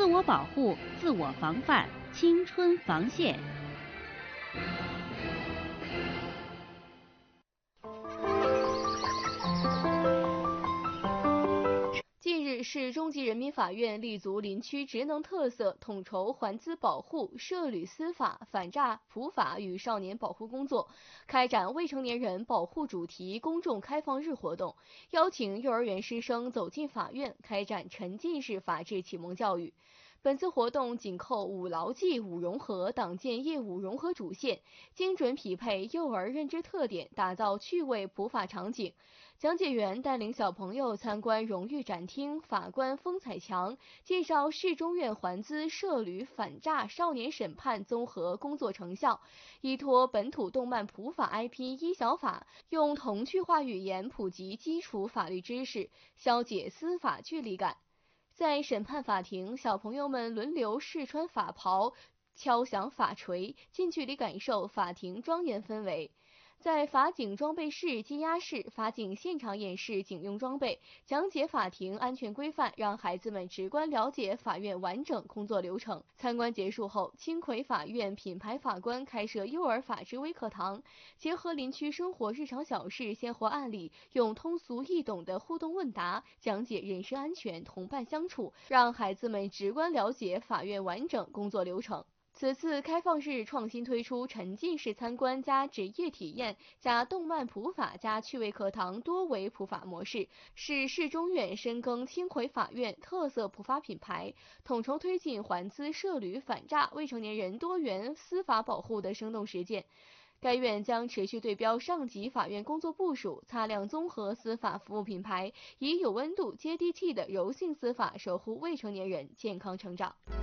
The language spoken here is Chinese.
自我保护、自我防范，青春防线。 近日，市中级人民法院立足林区职能特色，统筹环资保护、涉旅司法、反诈普法与少年保护工作，开展未成年人保护主题公众开放日活动，邀请幼儿园师生走进法院，开展沉浸式法治启蒙教育。本次活动紧扣五牢记、五融合党建业务融合主线，精准匹配幼儿认知特点，打造趣味普法场景。讲解员带领小朋友参观荣誉展厅、法官风采墙，介绍市中院环资、涉旅、反诈、少年审判综合工作成效，依托本土动漫普法 IP 一小法，用童趣化语言普及基础法律知识，消解司法距离感。在审判法庭，小朋友们轮流试穿法袍，敲响法锤，近距离感受法庭庄严氛围。在法警装备室、羁押室，法警现场演示警用装备，讲解法庭安全规范，让孩子们直观了解法院完整工作流程。参观结束后，青葵法院品牌法官开设幼儿法治微课堂，结合林区生活日常小事、鲜活案例，用通俗易懂的互动问答讲解人身安全、同伴相处，让孩子们直观了解法院完整工作流程。此次开放日创新推出沉浸式参观加职业体验加动漫普法加趣味课堂多维普法模式，是市中院深耕青葵法院特色普法品牌，统筹推进环资、涉旅、反诈、未成年人多元司法保护的生动实践。该院将持续对标上级法院工作部署，擦亮综合司法服务品牌，以有温度、接地气的柔性司法守护未成年人健康成长。